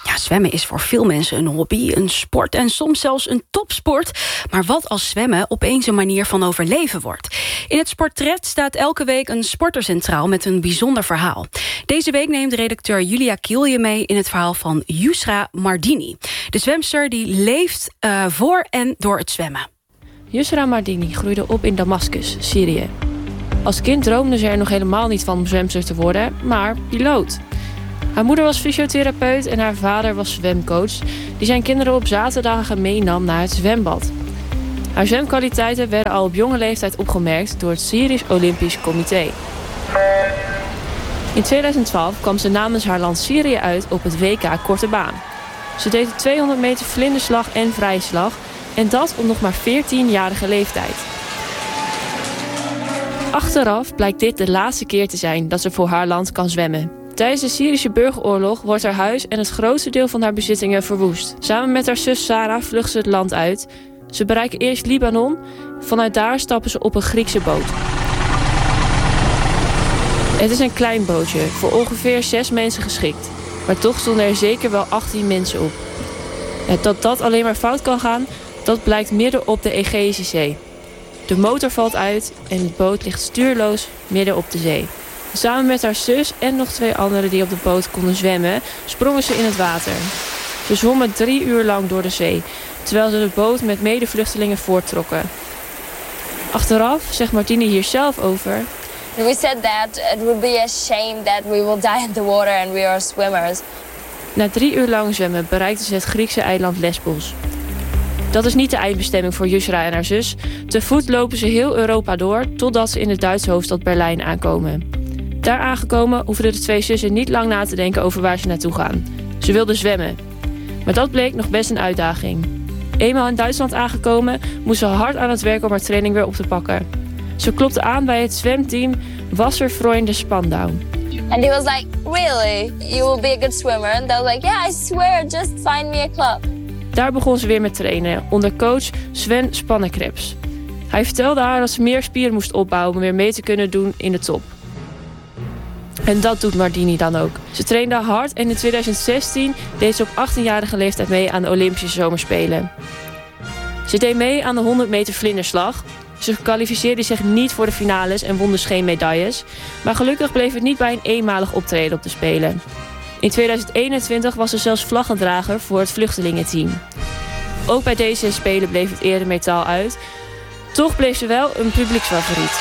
Ja, zwemmen is voor veel mensen een hobby, een sport en soms zelfs een topsport. Maar wat als zwemmen opeens een manier van overleven wordt? In het Sportret staat elke week een sporter centraal met een bijzonder verhaal. Deze week neemt redacteur Julia Kiel je mee in het verhaal van Yusra Mardini. De zwemster die leeft voor en door het zwemmen. Yusra Mardini groeide op in Damascus, Syrië. Als kind droomde ze er nog helemaal niet van om zwemster te worden, maar piloot. Haar moeder was fysiotherapeut en haar vader was zwemcoach, die zijn kinderen op zaterdagen meenam naar het zwembad. Haar zwemkwaliteiten werden al op jonge leeftijd opgemerkt door het Syrisch Olympisch Comité. In 2012 kwam ze namens haar land Syrië uit op het WK Korte Baan. Ze deed de 200 meter vlinderslag en vrijslag en dat op nog maar 14-jarige leeftijd. Achteraf blijkt dit de laatste keer te zijn dat ze voor haar land kan zwemmen. Tijdens de Syrische burgeroorlog wordt haar huis en het grootste deel van haar bezittingen verwoest. Samen met haar zus Sarah vlucht ze het land uit. Ze bereiken eerst Libanon. Vanuit daar stappen ze op een Griekse boot. Het is een klein bootje, voor ongeveer 6 mensen geschikt. Maar toch stonden er zeker wel 18 mensen op. Dat dat alleen maar fout kan gaan, dat blijkt midden op de Egeïsche Zee. De motor valt uit en de boot ligt stuurloos midden op de zee. Samen met haar zus en nog 2 anderen die op de boot konden zwemmen, sprongen ze in het water. Ze zwommen 3 uur lang door de zee, terwijl ze de boot met medevluchtelingen voorttrokken. Achteraf zegt Mardini hier zelf over: We said that it would be a shame that we will die in the water and we are swimmers. Na 3 uur lang zwemmen bereikten ze het Griekse eiland Lesbos. Dat is niet de eindbestemming voor Yusra en haar zus. Te voet lopen ze heel Europa door totdat ze in de Duitse hoofdstad Berlijn aankomen. Daar aangekomen hoefden de 2 zussen niet lang na te denken over waar ze naartoe gaan. Ze wilden zwemmen. Maar dat bleek nog best een uitdaging. Eenmaal in Duitsland aangekomen moest ze hard aan het werk om haar training weer op te pakken. Ze klopte aan bij het zwemteam Wasserfreunde Spandau. And he was like, really? You will be a good swimmer? And they was like, yeah, I swear, just find me a club. Daar begon ze weer met trainen, onder coach Sven Spannekrebs. Hij vertelde haar dat ze meer spieren moest opbouwen om weer mee te kunnen doen in de top. En dat doet Mardini dan ook. Ze trainde hard en in 2016 deed ze op 18-jarige leeftijd mee aan de Olympische Zomerspelen. Ze deed mee aan de 100 meter vlinderslag. Ze kwalificeerde zich niet voor de finales en won dus geen medailles. Maar gelukkig bleef het niet bij een eenmalig optreden op de Spelen. In 2021 was ze zelfs vlaggendrager voor het vluchtelingenteam. Ook bij deze Spelen bleef het eremetaal uit. Toch bleef ze wel een publieksfavoriet.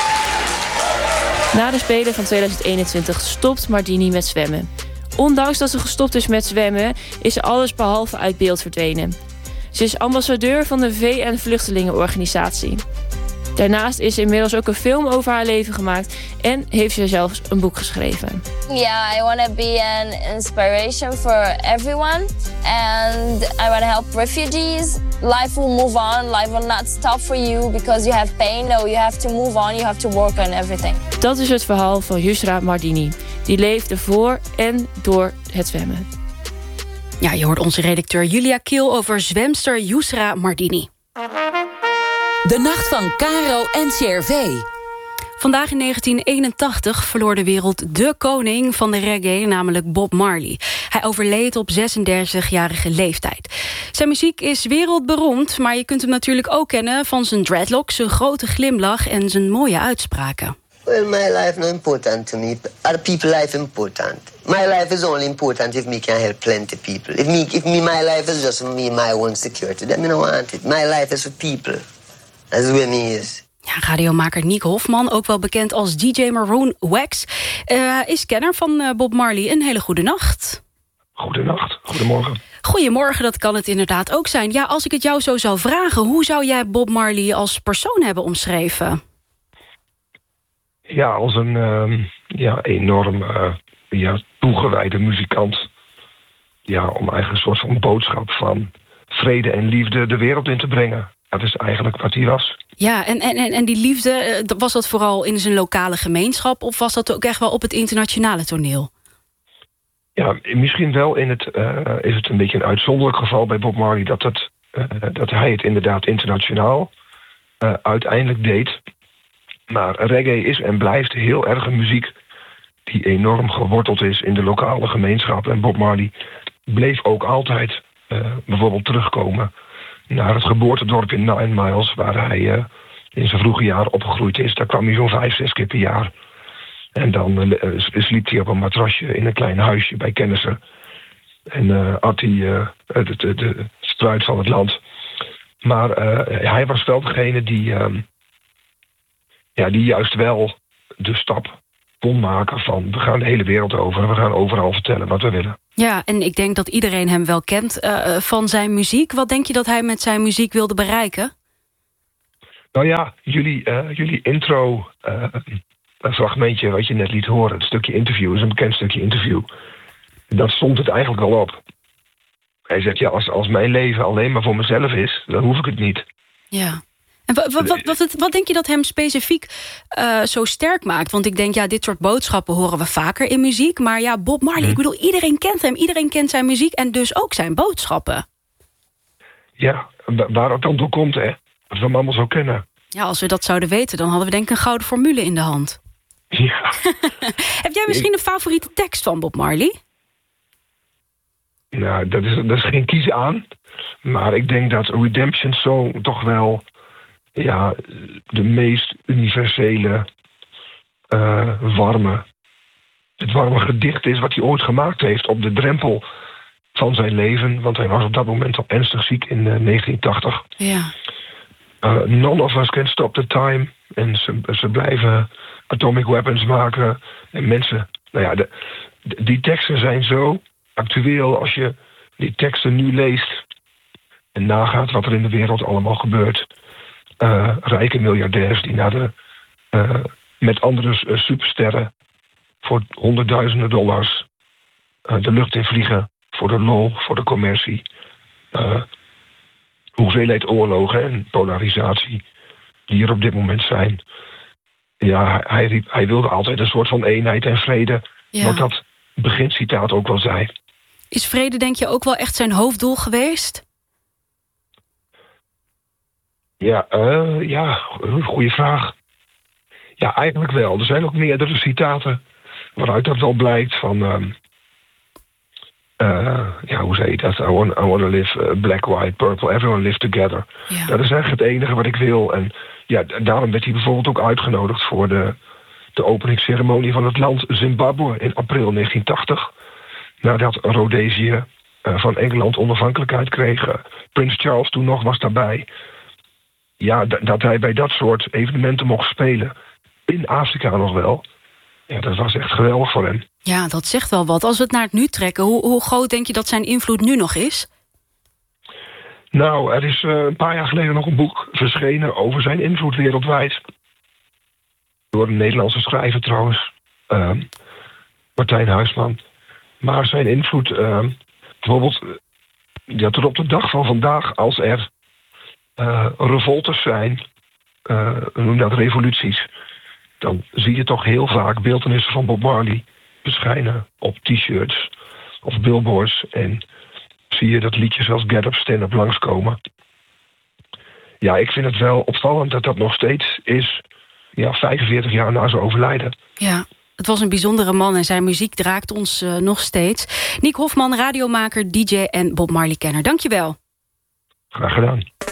Na de Spelen van 2021 stopt Mardini met zwemmen. Ondanks dat ze gestopt is met zwemmen, is ze allesbehalve uit beeld verdwenen. Ze is ambassadeur van de VN-vluchtelingenorganisatie. Daarnaast is er inmiddels ook een film over haar leven gemaakt en heeft ze zelfs een boek geschreven. Yeah, I want to be an inspiration for everyone and I want to help refugees. Life will move on, life will not stop for you because you have pain. No, you have to move on, you have to work on everything. Dat is het verhaal van Yusra Mardini. Die leefde voor en door het zwemmen. Ja, je hoort onze redacteur Julia Kiel over zwemster Yusra Mardini. De nacht van Caro en CRV. Vandaag in 1981 verloor de wereld de koning van de reggae, namelijk Bob Marley. Hij overleed op 36-jarige leeftijd. Zijn muziek is wereldberoemd, maar je kunt hem natuurlijk ook kennen van zijn dreadlocks, zijn grote glimlach en zijn mooie uitspraken. Well, my life not important to me. Other people's life important. My life is only important if me can help plenty people. If my life is just for me, my own security, then I don't want it. My life is for people. That's the way me is. Ja, radiomaker Nick Hofman, ook wel bekend als DJ Maroon Wax, is kenner van Bob Marley. Een hele goede nacht. Goedenacht, goedemorgen. Goedemorgen, dat kan het inderdaad ook zijn. Ja, als ik het jou zo zou vragen, hoe zou jij Bob Marley als persoon hebben omschreven? Ja, als een enorm toegewijde muzikant. Ja, om eigenlijk een soort van boodschap van vrede en liefde de wereld in te brengen. Dat is eigenlijk wat hij was. Ja, en die liefde, was dat vooral in zijn lokale gemeenschap of was dat ook echt wel op het internationale toneel? Ja, misschien wel is het een beetje een uitzonderlijk geval bij Bob Marley dat hij het inderdaad internationaal uiteindelijk deed. Maar reggae is en blijft heel erg een muziek die enorm geworteld is in de lokale gemeenschap. En Bob Marley bleef ook altijd bijvoorbeeld terugkomen naar het geboortedorp in 9 Miles, waar hij in zijn vroege jaren opgegroeid is. Daar kwam hij zo'n 5-6 keer per jaar. En dan sliep hij op een matrasje in een klein huisje bij kennissen. En at hij de spruit van het land. Maar hij was wel degene die juist wel de stap kon maken van we gaan de hele wereld over en we gaan overal vertellen wat we willen. Ja, en ik denk dat iedereen hem wel kent van zijn muziek. Wat denk je dat hij met zijn muziek wilde bereiken? Nou ja, jullie intro fragmentje wat je net liet horen, het stukje interview, is een bekend stukje interview. Dat stond het eigenlijk al op. Hij zegt, ja, als mijn leven alleen maar voor mezelf is, dan hoef ik het niet. Ja. En wat denk je dat hem specifiek zo sterk maakt? Want ik denk, ja, dit soort boodschappen horen we vaker in muziek. Maar ja, Bob Marley, ik bedoel, iedereen kent hem. Iedereen kent zijn muziek en dus ook zijn boodschappen. Ja, waar het dan door komt, hè? Dat we hem allemaal zo kennen. Ja, als we dat zouden weten, dan hadden we denk ik een gouden formule in de hand. Ja. Heb jij misschien een favoriete tekst van Bob Marley? Nou, dat is geen kiezen aan. Maar ik denk dat Redemption Song toch wel de meest universele, het warme gedicht is wat hij ooit gemaakt heeft op de drempel van zijn leven. Want hij was op dat moment al ernstig ziek in 1980. Ja. None of us can stop the time. En ze blijven atomic weapons maken. En mensen, die teksten zijn zo actueel als je die teksten nu leest en nagaat wat er in de wereld allemaal gebeurt. Rijke miljardairs die met andere supersterren voor honderdduizenden dollars de lucht in vliegen voor de lol, voor de commercie. Hoeveelheid oorlogen en polarisatie die er op dit moment zijn. Ja, hij wilde altijd een soort van eenheid en vrede. Ja. Wat dat begincitaat ook wel zei. Is vrede denk je ook wel echt zijn hoofddoel geweest? Ja, goede vraag. Ja, eigenlijk wel. Er zijn ook meerdere citaten waaruit dat wel blijkt van hoe zei je dat? I want to live black, white, purple, everyone live together. Ja. Dat is eigenlijk het enige wat ik wil. En ja, daarom werd hij bijvoorbeeld ook uitgenodigd voor de openingsceremonie van het land Zimbabwe in april 1980. Nadat Rhodesië van Engeland onafhankelijkheid kreeg. Prins Charles toen nog was daarbij. Ja, dat hij bij dat soort evenementen mocht spelen. In Afrika nog wel. Ja, dat was echt geweldig voor hem. Ja, dat zegt wel wat. Als we het naar het nu trekken, hoe groot denk je dat zijn invloed nu nog is? Nou, er is een paar jaar geleden nog een boek verschenen over zijn invloed wereldwijd. Door een Nederlandse schrijver trouwens. Martijn Huisman. Maar zijn invloed, bijvoorbeeld, tot op de dag van vandaag, als er revoltes zijn, noem dat revoluties, dan zie je toch heel vaak beeltenissen van Bob Marley verschijnen op t-shirts of billboards. En zie je dat liedjes als Get Up, Stand Up langskomen. Ja, ik vind het wel opvallend dat dat nog steeds is, 45 jaar na zijn overlijden. Ja. Het was een bijzondere man en zijn muziek draagt ons nog steeds. Niek Hofman, radiomaker, DJ en Bob Marley-kenner. Dank je wel. Graag gedaan.